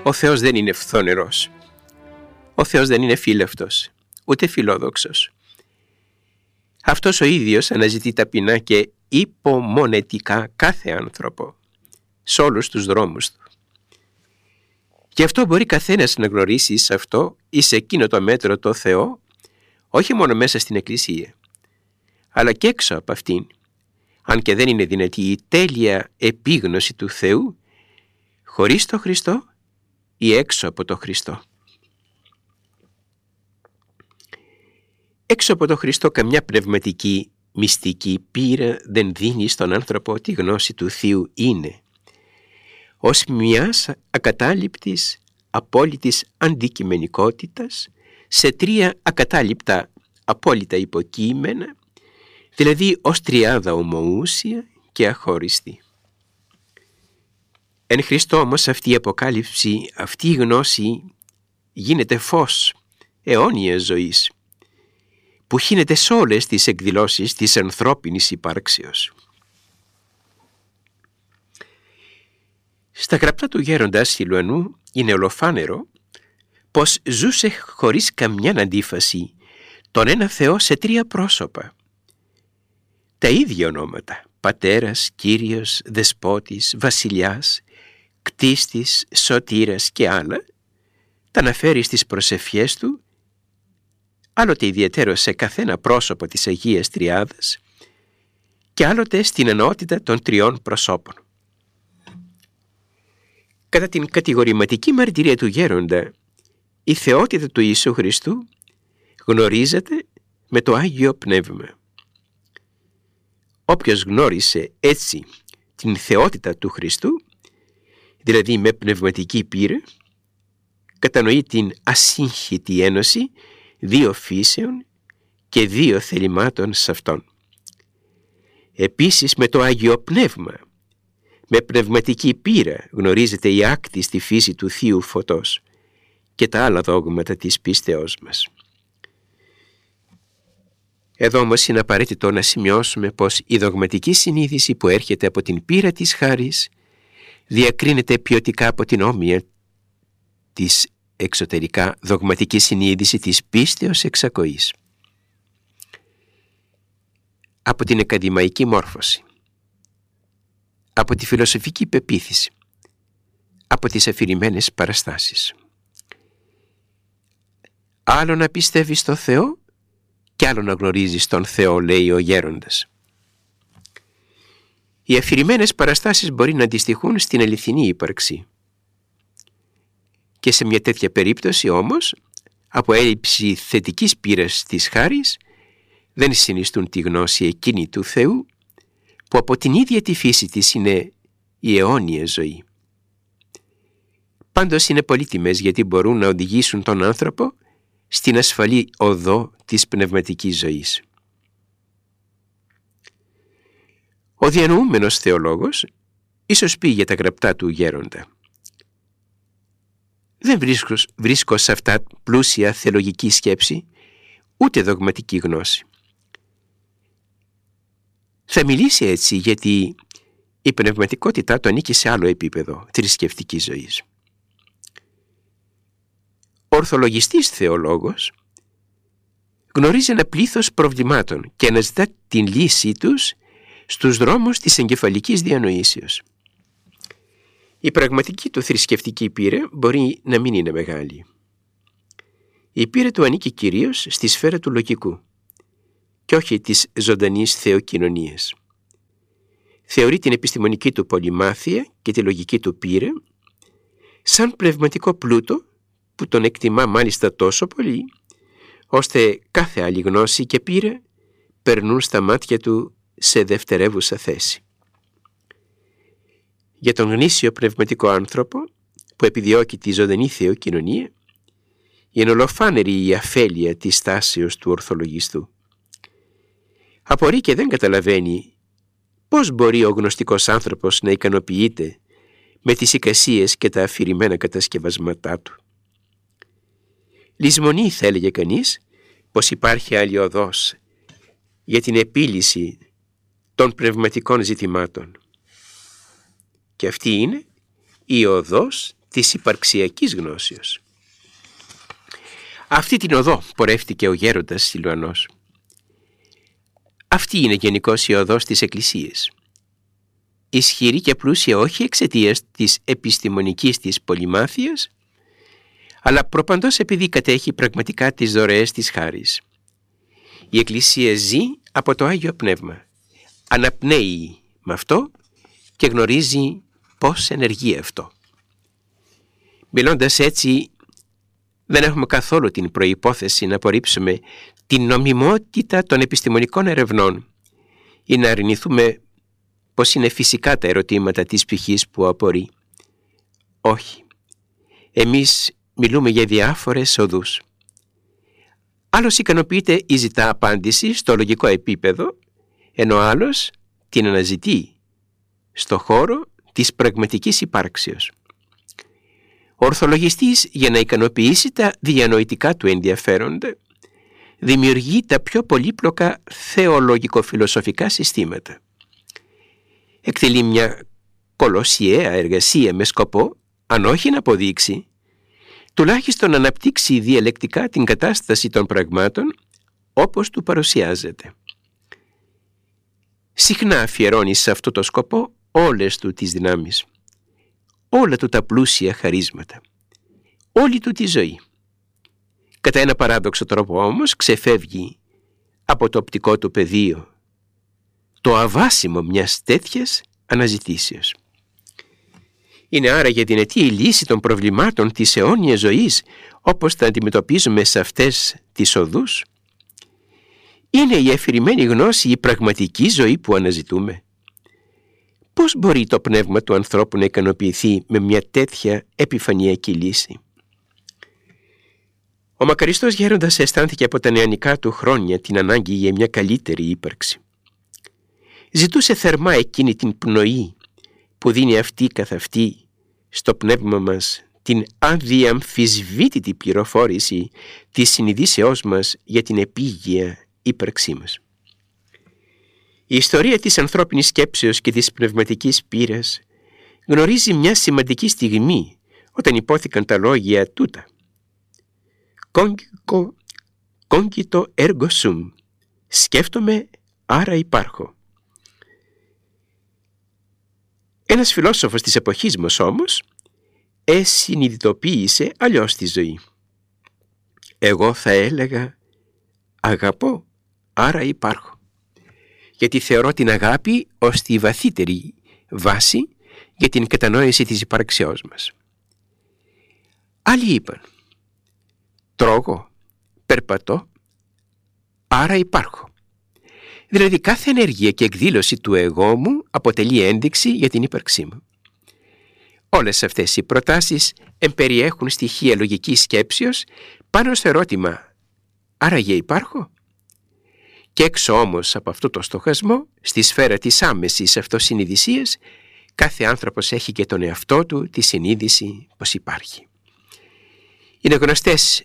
Ο Θεός δεν είναι φθονερός. Ο Θεός δεν είναι φύλαυτος, ούτε φιλόδοξος. Αυτός ο ίδιος αναζητεί ταπεινά και υπομονετικά κάθε άνθρωπο, σε όλους τους δρόμους του. Γι' αυτό μπορεί καθένας να γνωρίσει σε αυτό ή σε εκείνο το μέτρο το Θεό, όχι μόνο μέσα στην Εκκλησία, αλλά και έξω από αυτήν, αν και δεν είναι δυνατή η τέλεια επίγνωση του Θεού, χωρίς το Χριστό ή έξω από το Χριστό. Έξω από το Χριστό καμιά πνευματική, μυστική πείρα δεν δίνει στον άνθρωπο τη γνώση του Θείου είναι, ως μιας ακατάληπτης, απόλυτης αντικειμενικότητας σε τρία ακατάληπτα απόλυτα υποκείμενα, δηλαδή ως τριάδα ομοούσια και αχώριστη. Εν Χριστώ όμως αυτή η αποκάλυψη, αυτή η γνώση γίνεται φως αιώνιας ζωής, που χύνεται σε όλες τις εκδηλώσεις της ανθρώπινης υπάρξεως. Στα γραπτά του γέροντα Σιλουανού είναι ολοφάνερο πως ζούσε χωρίς καμιά αντίφαση τον ένα Θεό σε τρία πρόσωπα. Τα ίδια ονόματα, πατέρας, Κύριος, δεσπότης, βασιλιάς, κτίστης, σωτήρας και άλλα, τα αναφέρει στις προσευχές του, άλλοτε ιδιαίτερο σε καθένα πρόσωπο της Αγίας Τριάδας και άλλοτε στην ενότητα των τριών προσώπων. Κατά την κατηγορηματική μαρτυρία του γέροντα, η θεότητα του Ιησού Χριστού γνωρίζεται με το Άγιο Πνεύμα. Όποιος γνώρισε έτσι την θεότητα του Χριστού, δηλαδή με πνευματική πείρα, κατανοεί την ασύγχυτη ένωση δύο φύσεων και δύο θελημάτων σε αυτόν. Επίσης με το Άγιο Πνεύμα, με πνευματική πείρα γνωρίζεται η άκτιστη φύση του Θείου Φωτός και τα άλλα δόγματα της πίστεώς μας. Εδώ όμως είναι απαραίτητο να σημειώσουμε πως η δογματική συνείδηση που έρχεται από την πείρα της χάρις διακρίνεται ποιοτικά από την όμοια της εξωτερικά δογματική συνείδηση της πίστεως εξακοής. Από την ακαδημαϊκή μόρφωση, από τη φιλοσοφική πεποίθηση, από τις αφηρημένες παραστάσεις. Άλλο να πιστεύεις στο Θεό και άλλο να γνωρίζεις τον Θεό, λέει ο γέροντας. Οι αφηρημένες παραστάσεις μπορεί να αντιστοιχούν στην αληθινή ύπαρξη. Και σε μια τέτοια περίπτωση όμως, από έλλειψη θετικής πείρας της χάρις, δεν συνιστούν τη γνώση εκείνη του Θεού, που από την ίδια τη φύση της είναι η αιώνια ζωή. Πάντως είναι πολύτιμες γιατί μπορούν να οδηγήσουν τον άνθρωπο στην ασφαλή οδό της πνευματικής ζωής. Ο διανοούμενος θεολόγος ίσως πει για τα γραπτά του γέροντα: «Δεν βρίσκω σε αυτά πλούσια θεολογική σκέψη, ούτε δογματική γνώση». Θα μιλήσει έτσι γιατί η πνευματικότητά του ανήκει σε άλλο επίπεδο θρησκευτικής ζωής. Ο ορθολογιστής θεολόγος γνωρίζει ένα πλήθος προβλημάτων και αναζητά την λύση τους στους δρόμους της εγκεφαλικής διανοήσεως. Η πραγματική του θρησκευτική πείρα μπορεί να μην είναι μεγάλη. Η πείρα του ανήκει κυρίως στη σφαίρα του λογικού και όχι της ζωντανής θεοκοινωνίας. Θεωρεί την επιστημονική του πολυμάθεια και τη λογική του πείρα σαν πνευματικό πλούτο που τον εκτιμά μάλιστα τόσο πολύ, ώστε κάθε άλλη γνώση και πείρα περνούν στα μάτια του σε δευτερεύουσα θέση. Για τον γνήσιο πνευματικό άνθρωπο που επιδιώκει τη ζωντανή θεοκοινωνία, είναι ολοφάνερη η αφέλεια της στάσεως του ορθολογιστού. Απορεί και δεν καταλαβαίνει πώς μπορεί ο γνωστικός άνθρωπος να ικανοποιείται με τις εικασίες και τα αφηρημένα κατασκευασματά του. Λησμονεί, θα έλεγε κανείς, πως υπάρχει άλλη οδός για την επίλυση των πνευματικών ζητημάτων. Και αυτή είναι η οδός της υπαρξιακής γνώσεως. Αυτή την οδό πορεύτηκε ο γέροντας Σιλουανός. Αυτή είναι γενικώς η οδός της Εκκλησίας. Ισχυρή και πλούσια όχι εξαιτίας της επιστημονικής της πολυμάθειας, αλλά προπαντός επειδή κατέχει πραγματικά τις δωρεές της χάρις. Η Εκκλησία ζει από το Άγιο Πνεύμα. Αναπνέει με αυτό και γνωρίζει πώς ενεργεί αυτό. Μιλώντας έτσι, δεν έχουμε καθόλου την προϋπόθεση να απορρίψουμε την νομιμότητα των επιστημονικών ερευνών ή να αρνηθούμε πως είναι φυσικά τα ερωτήματα της πτυχής που απορεί. Όχι. Εμείς μιλούμε για διάφορες οδούς. Άλλος ικανοποιείται ή ζητά απάντηση στο λογικό επίπεδο, ενώ άλλος την αναζητεί στο χώρο της πραγματικής υπάρξεως. Ο ορθολογιστής, για να ικανοποιήσει τα διανοητικά του ενδιαφέροντα, δημιουργεί τα πιο πολύπλοκα θεολογικο-φιλοσοφικά συστήματα. Εκτελεί μια κολοσιαία εργασία με σκοπό, αν όχι να αποδείξει, τουλάχιστον να αναπτύξει διαλεκτικά την κατάσταση των πραγμάτων όπως του παρουσιάζεται. Συχνά αφιερώνει σε αυτό το σκοπό όλες του τις δυνάμεις, όλα του τα πλούσια χαρίσματα, όλη του τη ζωή. Κατά ένα παράδοξο τρόπο όμως ξεφεύγει από το οπτικό του πεδίο, το αβάσιμο μιας τέτοιας αναζητήσεως. Είναι άρα για την αιτία η λύση των προβλημάτων της αιώνιας ζωής, όπως τα αντιμετωπίζουμε σε αυτές τις οδούς. Είναι η αφηρημένη γνώση η πραγματική ζωή που αναζητούμε. Πώς μπορεί το πνεύμα του ανθρώπου να ικανοποιηθεί με μια τέτοια επιφανειακή λύση? Ο μακαριστός γέροντας αισθάνθηκε από τα νεανικά του χρόνια την ανάγκη για μια καλύτερη ύπαρξη. Ζητούσε θερμά εκείνη την πνοή που δίνει αυτή καθ' αυτή στο πνεύμα μας την αδιαμφισβήτητη πληροφόρηση της συνειδήσεώς μας για την επίγεια ύπαρξή μας. Η ιστορία της ανθρώπινης σκέψεως και της πνευματικής πείρας γνωρίζει μια σημαντική στιγμή όταν υπόθηκαν τα λόγια τούτα. «Cogito ergo sum», σκέφτομαι άρα υπάρχω. Ένας φιλόσοφος της εποχής μας όμως συνειδητοποίησε αλλιώς τη ζωή. Εγώ θα έλεγα αγαπώ άρα υπάρχω, γιατί θεωρώ την αγάπη ως τη βαθύτερη βάση για την κατανόηση της υπάρξεώς μας. Άλλοι είπαν τρώγω, περπατώ, άρα υπάρχω. Δηλαδή κάθε ενέργεια και εκδήλωση του εγώ μου αποτελεί ένδειξη για την ύπαρξή μου. Όλες αυτές οι προτάσεις εμπεριέχουν στοιχεία λογικής σκέψεως πάνω στο ερώτημα «Άραγε υπάρχω?» Και έξω όμως από αυτό το στοχασμό, στη σφαίρα της άμεσης αυτοσυνειδησίας, κάθε άνθρωπος έχει και τον εαυτό του τη συνείδηση πως υπάρχει. Είναι γνωστές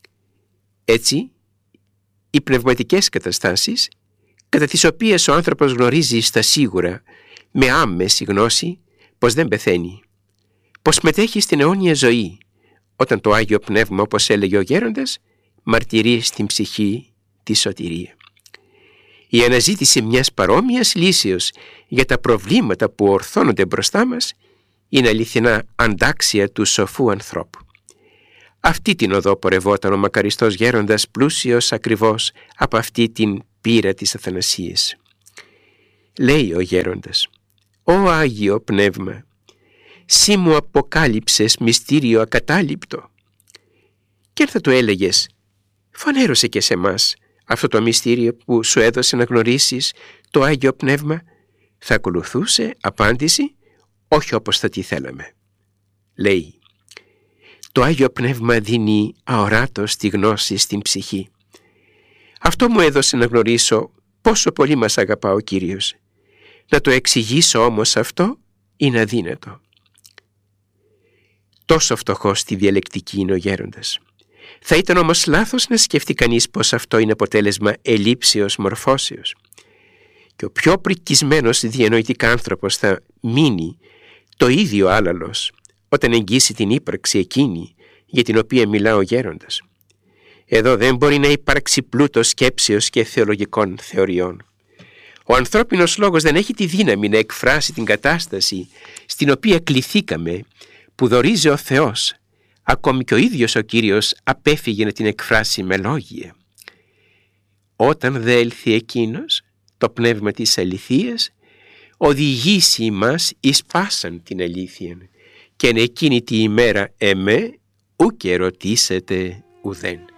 έτσι οι πνευματικές καταστάσεις κατά τις οποίες ο άνθρωπος γνωρίζει στα σίγουρα με άμεση γνώση πως δεν πεθαίνει, πως μετέχει στην αιώνια ζωή, όταν το Άγιο Πνεύμα, όπως έλεγε ο γέροντας, μαρτυρεί στην ψυχή τη σωτηρία. Η αναζήτηση μιας παρόμοιας λύσεως για τα προβλήματα που ορθώνονται μπροστά μας είναι αληθινά αντάξια του σοφού ανθρώπου. Αυτή την οδό πορευόταν ο μακαριστός γέροντας, πλούσιος ακριβώς από αυτή την πείρα της Αθανασίας. Λέει ο γέροντας «Ω Άγιο Πνεύμα, σύ μου αποκάλυψες μυστήριο ακατάληπτο». Και αν θα του έλεγες «Φανέρωσε και σε μας αυτό το μυστήριο που σου έδωσε να γνωρίσεις το Άγιο Πνεύμα», θα ακολουθούσε απάντηση «Όχι όπως θα τη θέλαμε». Λέει «Το Άγιο Πνεύμα δίνει αοράτως τη γνώση στην ψυχή. Αυτό μου έδωσε να γνωρίσω πόσο πολύ μας αγαπά ο Κύριος. Να το εξηγήσω όμως αυτό είναι αδύνατο». Τόσο φτωχός στη διαλεκτική είναι ο γέροντας. Θα ήταν όμως λάθος να σκεφτεί κανείς πως αυτό είναι αποτέλεσμα ελλείψεως μορφώσεως. Και ο πιο πρικισμένος διανοητικά άνθρωπος θα μείνει το ίδιο άλαλος όταν εγγύσει την ύπαρξη εκείνη για την οποία μιλά ο γέροντας. Εδώ δεν μπορεί να υπάρξει πλούτος σκέψεως και θεολογικών θεωριών. Ο ανθρώπινος λόγος δεν έχει τη δύναμη να εκφράσει την κατάσταση στην οποία κληθήκαμε, που δωρίζει ο Θεός. Ακόμη και ο ίδιος ο Κύριος απέφυγε να την εκφράσει με λόγια. Όταν δε έλθει εκείνος, το πνεύμα της αληθείας, οδηγήσει μας εις πάσαν την αλήθεια, και εν εκείνη τη ημέρα ουκ ερωτήσετε ουδέν.